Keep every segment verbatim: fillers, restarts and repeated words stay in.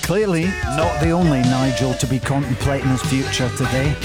Clearly not the only Nigel to be contemplating his future today.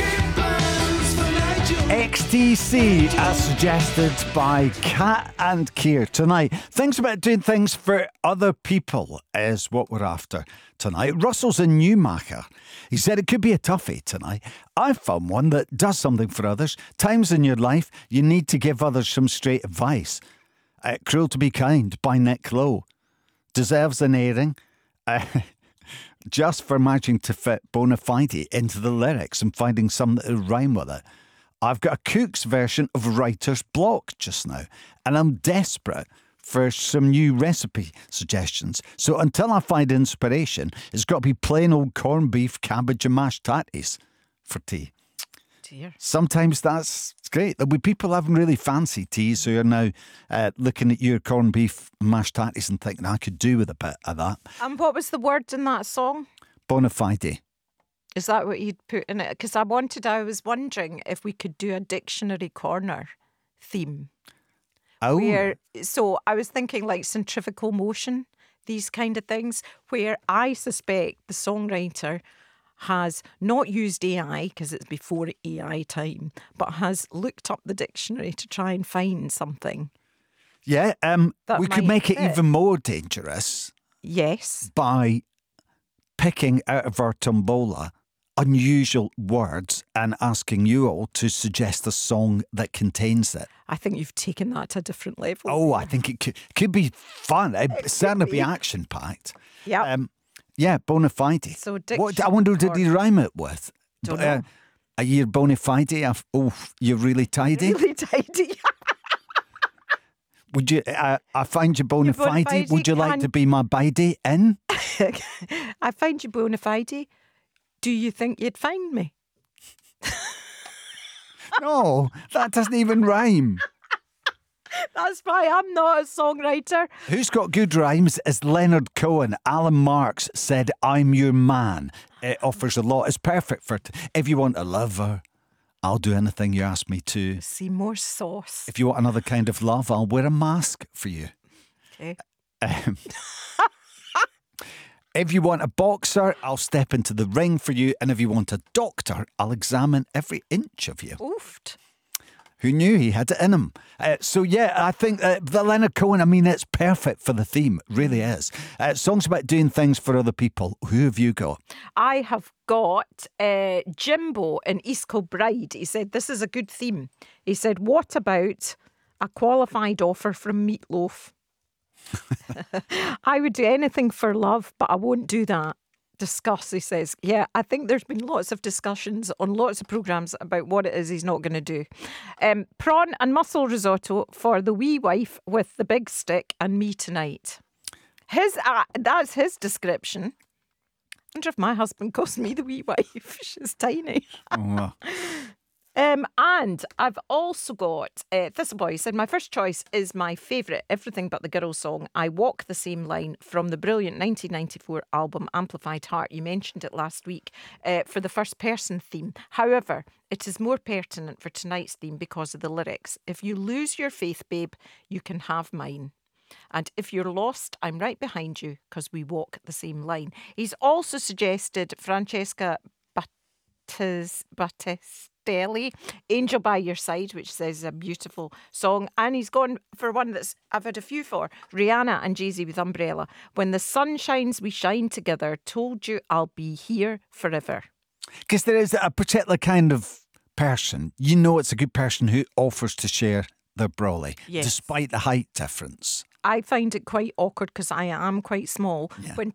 X T C, as suggested by Kat and Keir tonight. Things about doing things for other people is what we're after tonight. Russell's in Newmarket. He said it could be a toughie tonight. I found one that does something for others. Times in your life you need to give others some straight advice. Uh, Cruel to Be Kind by Nick Lowe. Deserves an airing. Uh, just for managing to fit bona fide into the lyrics and finding some that rhyme with it. I've got a Cook's version of Writer's Block just now, and I'm desperate for some new recipe suggestions. So until I find inspiration, it's got to be plain old corned beef, cabbage and mashed tatties for tea. Dear. Sometimes that's great. There'll be people having really fancy teas who are now uh, looking at your corned beef, mashed tatties and thinking I could do with a bit of that. And what was the word in that song? Bona fide. Is that what you'd put in it? Because I wanted, I was wondering if we could do a dictionary corner theme. Oh. Where, so I was thinking like centrifugal motion, these kind of things, where I suspect the songwriter has not used A I, because it's before A I time, but has looked up the dictionary to try and find something. Yeah, um, That we could might make it fit. even more dangerous Yes. by picking out of our tombola unusual words and asking you all to suggest a song that contains it. I think you've taken that to a different level. Oh, I think it could, could be fun. It'd certainly be, be action-packed. Yeah. Um, yeah, bona fide. So what, I wonder, did he corner. rhyme it with? Don't Uh, know. a year bona fide? I've- Oh, you're really tidy? Really tidy. Would you? Uh, I find you bona You're bona fide. fide, Would you like can- to be my bidey in? I find you bona fide. Do you think you'd find me? No, that doesn't even rhyme. That's why I'm not a songwriter. Who's got good rhymes is Leonard Cohen. Alan Marks said, I'm your man. It offers a lot. It's perfect for t- if you want a lover, I'll do anything you ask me to. See, more sauce. If you want another kind of love, I'll wear a mask for you. Okay. Um, if you want a boxer, I'll step into the ring for you. And if you want a doctor, I'll examine every inch of you. Oofed. Who knew he had it in him? Uh, so, yeah, I think uh, the Leonard Cohen, I mean, it's perfect for the theme. It really is. Uh, songs about doing things for other people. Who have you got? I have got uh, Jimbo in East Kilbride. He said, this is a good theme. He said, what about a qualified offer from Meatloaf? I would do anything for love, but I won't do that. Discuss, he says. Yeah, I think there's been lots of discussions on lots of programmes about what it is he's not going to do. Um, prawn and mussel risotto for the wee wife with the big stick and me tonight. His uh, That's his description. I wonder if my husband calls me the wee wife. She's tiny. Oh, Um, and I've also got uh, Thistleboy said, my first choice is my favourite Everything But the Girl song, I Walk the Same Line, from the brilliant nineteen ninety-four album Amplified Heart. You mentioned it last week uh, for the first person theme. However, it is more pertinent for tonight's theme because of the lyrics. If you lose your faith, babe, you can have mine. And if you're lost, I'm right behind you because we walk the same line. He's also suggested Francesca Battis, Battistelli, Angel by Your Side, which says a beautiful song. And he's gone for one that's I've had a few for, Rihanna and Jay-Z with Umbrella. When the sun shines, we shine together. Told you I'll be here forever. because there is a particular kind of person, you know it's a good person who offers to share their brolly, Yes. despite the height difference. I find it quite awkward because I am quite small Yeah. when